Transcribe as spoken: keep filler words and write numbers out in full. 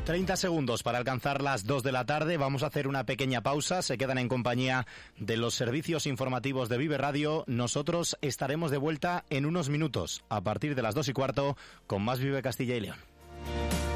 treinta segundos para alcanzar las dos de la tarde. Vamos a hacer una pequeña pausa. Se quedan en compañía de los servicios informativos de Vive Radio. Nosotros estaremos de vuelta en unos minutos, a partir de las dos y cuarto, con más Vive Castilla y León.